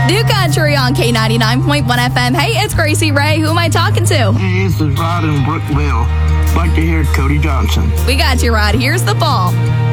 New Country on K99.1 FM. Hey, it's Gracie Ray. Who am I talking to? Hey, this is Rod in Brookville. Like to hear Cody Johnson. We got you, Rod. Here's the ball.